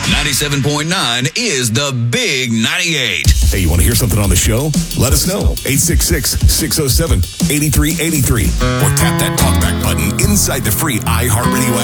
97.9 is the Big 98. Hey, you want to hear something on the show? Let us know. 866-607-8383. Or tap that talkback button inside the free iHeartRadio